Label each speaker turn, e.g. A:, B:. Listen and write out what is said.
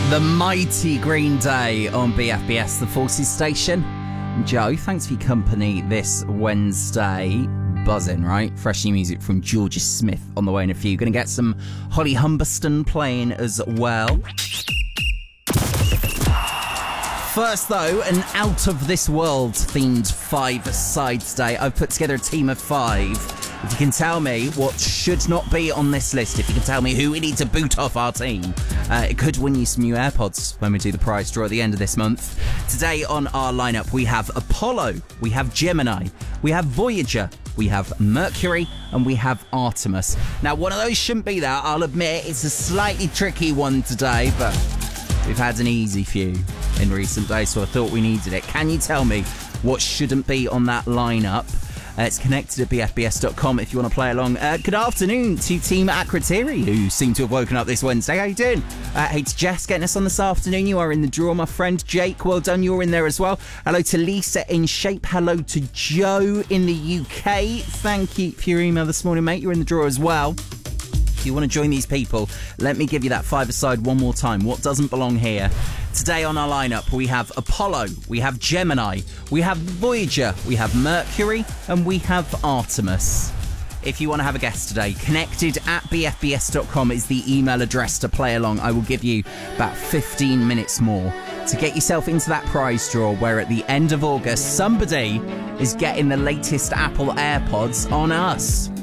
A: The mighty Green Day on BFBS, the Forces Station. Joe, thanks for your company this Wednesday. Buzzing, right? Fresh new music from Georgia Smith on the way in a few. Going to get some Holly Humberston playing as well. First, though, an out-of-this-world themed five-side today. I've put together a team of five. If you can tell me what should not be on this list, if you can tell me who we need to boot off our team, it could win you some new AirPods when we do the prize draw at the end of this month. Today on our lineup, we have Apollo, we have Gemini, we have Voyager, we have Mercury, and we have Artemis. Now, one of those shouldn't be there, I'll admit. It's a slightly tricky one today, but we've had an easy few in recent days, so I thought we needed it. Can you tell me what shouldn't be on that lineup? It's connected at bfbs.com if you want to play along. Good afternoon to Team Akratiri, who seem to have woken up this Wednesday. How you doing? Hey, to Jess getting us on this afternoon. You are in the draw, my friend. Jake, well done. You're in there as well. Hello to Lisa in Shape. Hello to Joe in the UK. Thank you for your email this morning, mate. You're in the draw as well. If you want to join these people, let me give you that five-a-side one more time. What doesn't belong here? Today on our lineup, we have Apollo, we have Gemini, we have Voyager, we have Mercury, and we have Artemis. If you want to have a guest today, connected at bfbs.com is the email address to play along. I will give you about 15 minutes more to get yourself into that prize draw where at the end of August, somebody is getting the latest Apple AirPods on us.